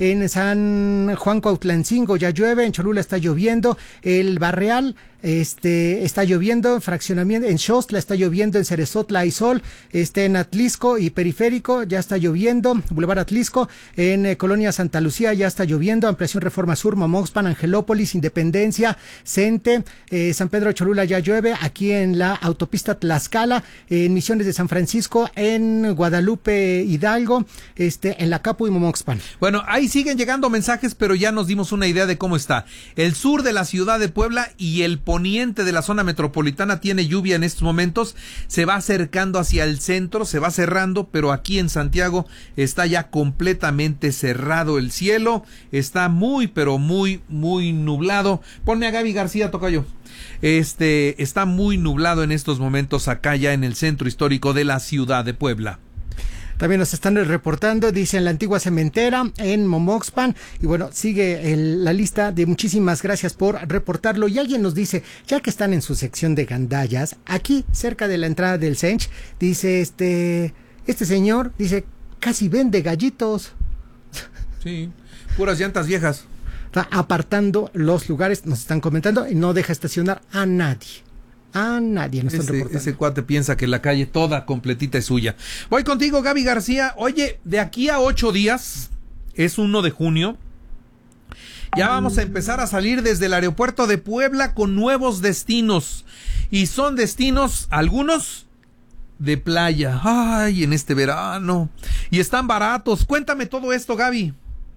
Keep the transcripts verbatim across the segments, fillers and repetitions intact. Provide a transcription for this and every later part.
en San Juan Cuautlancingo ya llueve, en Cholula está lloviendo, el Barreal este está lloviendo, en fraccionamiento, en Xostla está lloviendo, en Cerezotla hay sol, este en Atlisco y Periférico ya está lloviendo, Boulevard Atlisco, en eh, Colonia Santa Lucía ya está lloviendo, Ampliación Reforma Sur, Momoxpan, Angelópolis, Independencia, Cente, eh, San Pedro Cholula ya llueve, aquí en la autopista Tlaxcala, eh, en Misiones de San Francisco, en Guadalupe Hidalgo, este en la Capu y Momoxpan. Bueno, ahí siguen llegando mensajes, pero ya nos dimos una idea de cómo está. El sur de la ciudad de Puebla y el poniente de la zona metropolitana tiene lluvia en estos momentos, se va acercando hacia el centro, se va cerrando, pero aquí en Santiago está ya completamente cerrado el cielo, está muy, pero muy, muy nublado. Ponme a Gaby García, tocayo. Este, está muy nublado en estos momentos acá ya en el centro histórico de la ciudad de Puebla. También nos están reportando, dice en la antigua cementera, en Momoxpan, y bueno, sigue el, la lista de muchísimas gracias por reportarlo. Y alguien nos dice, ya que están en su sección de gandallas, aquí cerca de la entrada del Sench, dice este, este señor, dice, casi vende gallitos. Sí, puras llantas viejas. Está apartando los lugares, nos están comentando, y no deja estacionar a nadie. A nadie nos están ese, reportando. ese cuate piensa que la calle toda completita es suya. Voy contigo, Gaby García. Oye, de aquí a ocho días, es uno de junio, ya vamos a empezar a salir desde el aeropuerto de Puebla con nuevos destinos. Y son destinos, algunos, de playa. Ay, en este verano. Y están baratos. Cuéntame todo esto, Gaby.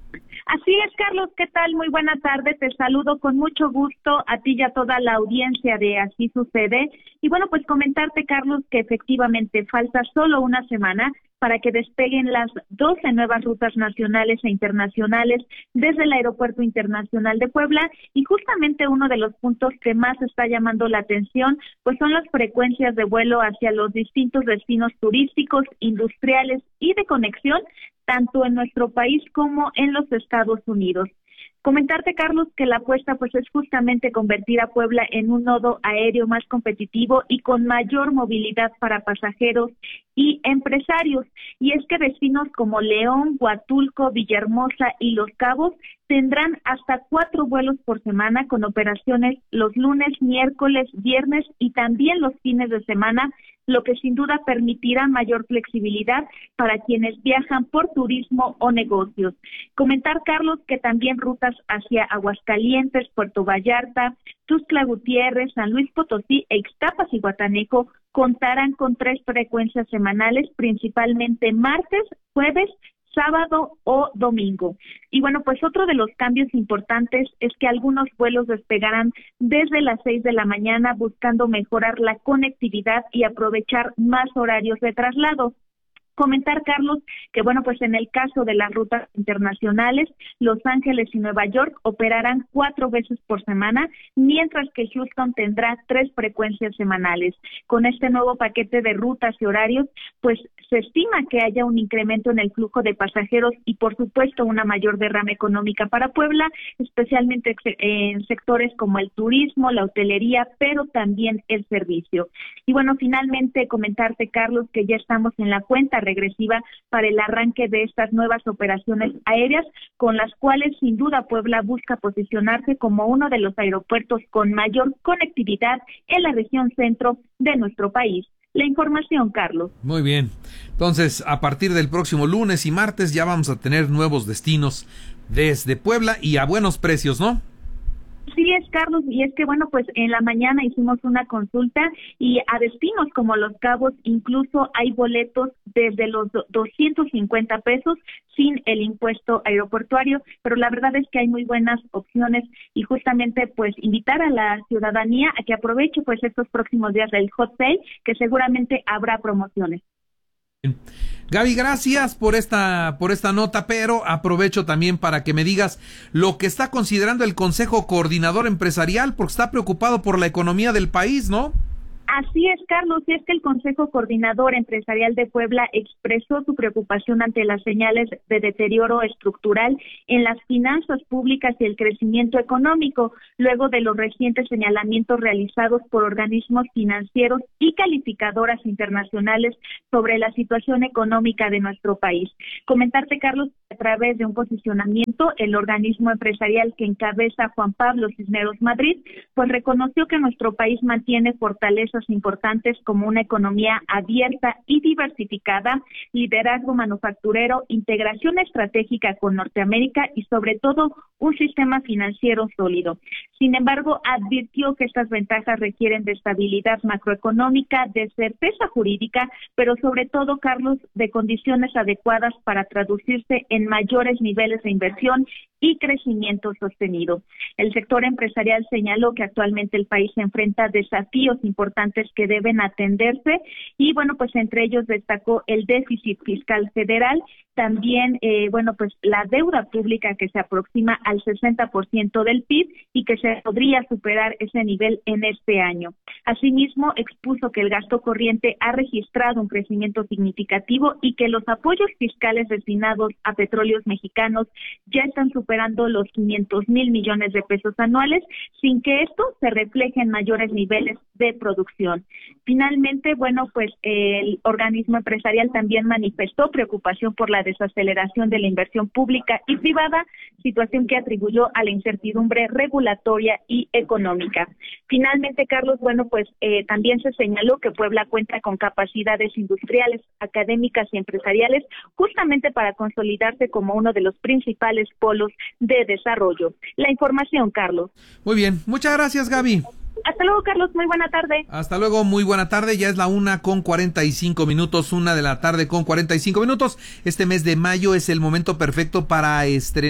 Así es, Carlos, ¿qué tal? Muy buena tarde, te saludo con mucho gusto a ti y a toda la audiencia de Así Sucede. Y bueno, pues comentarte, Carlos, que efectivamente falta solo una semana para que despeguen las doce nuevas rutas nacionales e internacionales desde el Aeropuerto Internacional de Puebla, y justamente uno de los puntos que más está llamando la atención pues son las frecuencias de vuelo hacia los distintos destinos turísticos, industriales y de conexión, tanto en nuestro país como en los Estados Unidos. Comentarte, Carlos, que la apuesta pues es justamente convertir a Puebla en un nodo aéreo más competitivo y con mayor movilidad para pasajeros y empresarios. Y es que destinos como León, Huatulco, Villahermosa y Los Cabos tendrán hasta cuatro vuelos por semana con operaciones los lunes, miércoles, viernes y también los fines de semana, lo que sin duda permitirá mayor flexibilidad para quienes viajan por turismo o negocios. Comentar, Carlos, que también rutas hacia Aguascalientes, Puerto Vallarta, Tuxtla Gutiérrez, San Luis Potosí, Ixtapas y Guataneco contarán con tres frecuencias semanales, principalmente martes, jueves, sábado o domingo. Y bueno, pues otro de los cambios importantes es que algunos vuelos despegarán desde las seis de la mañana buscando mejorar la conectividad y aprovechar más horarios de traslado. Comentar, Carlos, que bueno, pues en el caso de las rutas internacionales, Los Ángeles y Nueva York operarán cuatro veces por semana, mientras que Houston tendrá tres frecuencias semanales. Con este nuevo paquete de rutas y horarios, pues se estima que haya un incremento en el flujo de pasajeros y por supuesto una mayor derrama económica para Puebla, especialmente en sectores como el turismo, la hotelería, pero también el servicio. Y bueno, finalmente comentarte, Carlos, que ya estamos en la cuenta regresiva para el arranque de estas nuevas operaciones aéreas, con las cuales sin duda Puebla busca posicionarse como uno de los aeropuertos con mayor conectividad en la región centro de nuestro país. La información, Carlos. Muy bien. Entonces, a partir del próximo lunes y martes ya vamos a tener nuevos destinos desde Puebla y a buenos precios, ¿no? Sí es, Carlos, y es que bueno, pues en la mañana hicimos una consulta y a destinos como Los Cabos incluso hay boletos desde los doscientos cincuenta pesos sin el impuesto aeroportuario, pero la verdad es que hay muy buenas opciones y justamente pues invitar a la ciudadanía a que aproveche pues estos próximos días del Hot Sale, que seguramente habrá promociones. Gaby, gracias por esta por esta nota, pero aprovecho también para que me digas lo que está considerando el Consejo Coordinador Empresarial, porque está preocupado por la economía del país, ¿no? Así es, Carlos, y es que el Consejo Coordinador Empresarial de Puebla expresó su preocupación ante las señales de deterioro estructural en las finanzas públicas y el crecimiento económico, luego de los recientes señalamientos realizados por organismos financieros y calificadoras internacionales sobre la situación económica de nuestro país. Comentarte, Carlos, a través de un posicionamiento, el organismo empresarial que encabeza Juan Pablo Cisneros Madrid, pues reconoció que nuestro país mantiene fortalezas importantes como una economía abierta y diversificada, liderazgo manufacturero, integración estratégica con Norteamérica y sobre todo un sistema financiero sólido. Sin embargo, advirtió que estas ventajas requieren de estabilidad macroeconómica, de certeza jurídica, pero sobre todo, Carlos, de condiciones adecuadas para traducirse en mayores niveles de inversión y crecimiento sostenido. El sector empresarial señaló que actualmente el país se enfrenta a desafíos importantes que deben atenderse y, bueno, pues entre ellos destacó el déficit fiscal federal, también, eh, bueno, pues la deuda pública que se aproxima al sesenta por ciento del P I B y que se podría superar ese nivel en este año. Asimismo, expuso que el gasto corriente ha registrado un crecimiento significativo y que los apoyos fiscales destinados a petróleos mexicanos ya están superando los quinientos mil millones de pesos anuales, sin que esto se refleje en mayores niveles de producción. Finalmente, bueno, pues el organismo empresarial también manifestó preocupación por la desaceleración de la inversión pública y privada, situación que atribuyó a la incertidumbre regulatoria y económica. Finalmente, Carlos, bueno, pues eh, también se señaló que Puebla cuenta con capacidades industriales, académicas y empresariales justamente para consolidarse como uno de los principales polos de desarrollo. La información, Carlos. Muy bien, muchas gracias, Gaby. Hasta luego, Carlos, muy buena tarde. Hasta luego, muy buena tarde, ya es la una con cuarenta y cinco minutos, una de la tarde con cuarenta y cinco minutos. Este mes de mayo es el momento perfecto para estrenar.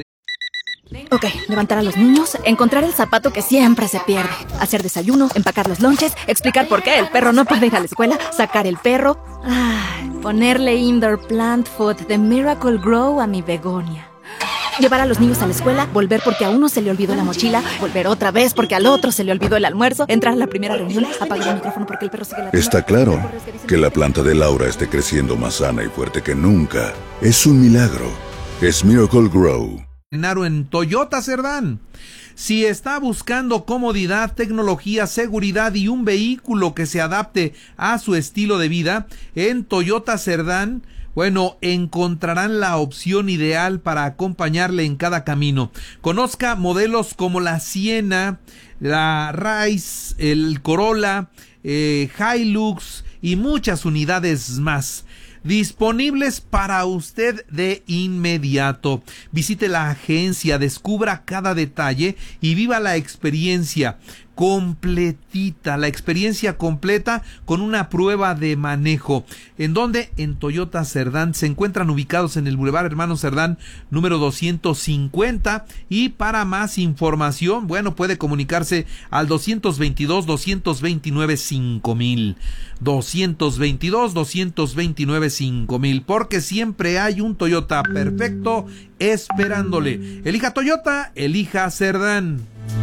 Ok, levantar a los niños, encontrar el zapato que siempre se pierde, hacer desayuno, empacar los lonches, explicar por qué el perro no puede ir a la escuela, sacar el perro, ay, ponerle indoor plant food de Miracle Grow a mi begonia. Llevar a los niños a la escuela, volver porque a uno se le olvidó la mochila, volver otra vez porque al otro se le olvidó el almuerzo, entrar a la primera reunión, apagar el micrófono porque el perro sigue la... Está claro que la planta de Laura esté creciendo más sana y fuerte que nunca. Es un milagro. Es Miracle Grow. En Toyota Cerdán. Si está buscando comodidad, tecnología, seguridad y un vehículo que se adapte a su estilo de vida, en Toyota Cerdán, bueno, encontrarán la opción ideal para acompañarle en cada camino. Conozca modelos como la Siena, la Rise, el Corolla, eh, Hilux y muchas unidades más, disponibles para usted de inmediato. Visite la agencia, descubra cada detalle y viva la experiencia completita, la experiencia completa con una prueba de manejo. ¿En dónde? En Toyota Cerdán. Se encuentran ubicados en el Boulevard Hermano Cerdán, número doscientos cincuenta. Y para más información, bueno, puede comunicarse al doscientos veintidós, doscientos veintinueve, cinco mil. doscientos veintidós, doscientos veintinueve, cinco mil. Porque siempre hay un Toyota perfecto esperándole. Elija Toyota, elija Cerdán.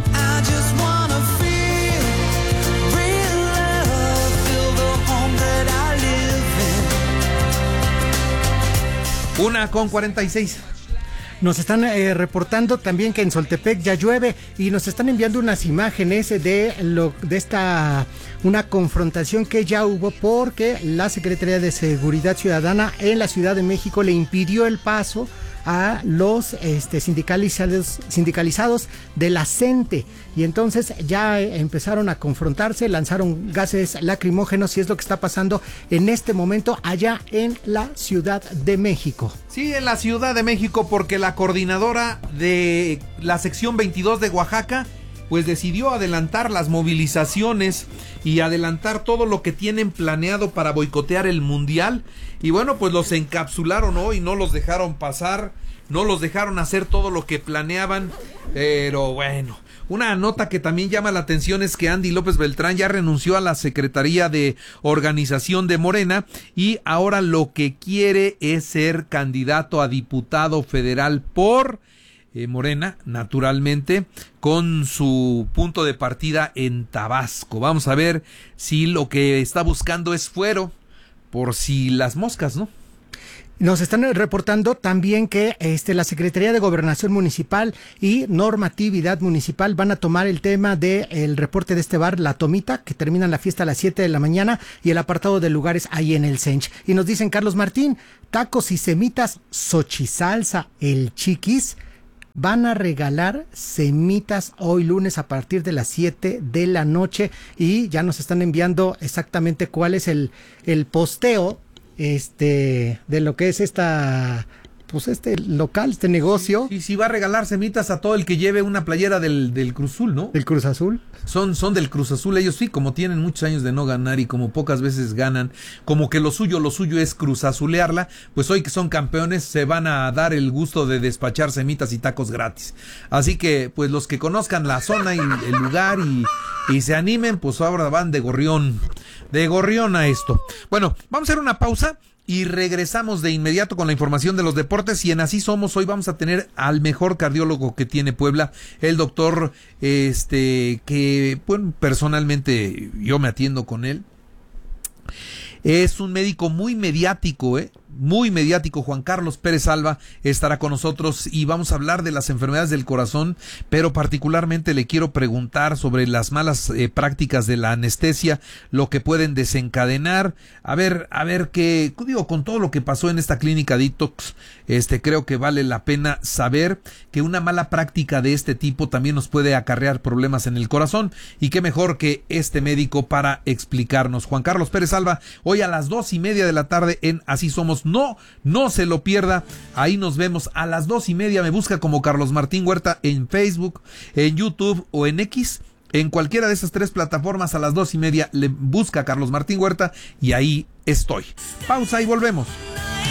Una con cuarenta y seis. Nos están eh, reportando también que en Soltepec ya llueve y nos están enviando unas imágenes de lo de esta una confrontación que ya hubo porque la Secretaría de Seguridad Ciudadana en la Ciudad de México le impidió el paso a los este, sindicalizados, sindicalizados de la CENTE y entonces ya empezaron a confrontarse, lanzaron gases lacrimógenos y es lo que está pasando en este momento allá en la Ciudad de México. Sí, en la Ciudad de México, porque la coordinadora de la sección veintidós de Oaxaca pues decidió adelantar las movilizaciones y adelantar todo lo que tienen planeado para boicotear el Mundial. Y bueno, pues los encapsularon hoy, no los dejaron pasar, no los dejaron hacer todo lo que planeaban, pero bueno. Una nota que también llama la atención es que Andy López Beltrán ya renunció a la Secretaría de Organización de Morena y ahora lo que quiere es ser candidato a diputado federal por eh, Morena, naturalmente, con su punto de partida en Tabasco. Vamos a ver si lo que está buscando es fuero, por si las moscas, ¿no? Nos están reportando también que este, la Secretaría de Gobernación Municipal y Normatividad Municipal van a tomar el tema del reporte de este bar, La Tomita, que termina la fiesta a las siete de la mañana, y el apartado de lugares ahí en el Sench. Y nos dicen, Carlos Martín, tacos y semitas, Xochisalsa, el Chiquis, van a regalar semitas hoy lunes a partir de las siete de la noche, y ya nos están enviando exactamente cuál es el, el posteo este de lo que es esta pues este local, este negocio. Sí, sí, sí, va a regalar semitas a todo el que lleve una playera del, del Cruz Azul, ¿no? ¿El Cruz Azul? Son, son del Cruz Azul, ellos sí, como tienen muchos años de no ganar y como pocas veces ganan, como que lo suyo, lo suyo es Cruz Azulearla, pues hoy que son campeones se van a dar el gusto de despachar semitas y tacos gratis. Así que, pues los que conozcan la zona y el lugar y, y se animen, pues ahora van de gorrión, de gorrión a esto. Bueno, vamos a hacer una pausa y regresamos de inmediato con la información de los deportes, y en Así Somos hoy vamos a tener al mejor cardiólogo que tiene Puebla, el doctor, este, que, bueno, personalmente yo me atiendo con él. Es un médico muy mediático, ¿eh? Muy mediático. Juan Carlos Pérez Alba estará con nosotros y vamos a hablar de las enfermedades del corazón, pero particularmente le quiero preguntar sobre las malas eh, prácticas de la anestesia, lo que pueden desencadenar. A ver, a ver qué, digo, con todo lo que pasó en esta clínica Detox, este, creo que vale la pena saber que una mala práctica de este tipo también nos puede acarrear problemas en el corazón, y qué mejor que este médico para explicarnos. Juan Carlos Pérez Alba, hoy a las dos y media de la tarde en Así Somos. No, no se lo pierda. Ahí nos vemos a las dos y media. Me busca como Carlos Martín Huerta en Facebook, en YouTube o en X. En cualquiera de esas tres plataformas a las dos y media le busca Carlos Martín Huerta y ahí estoy. Pausa y volvemos.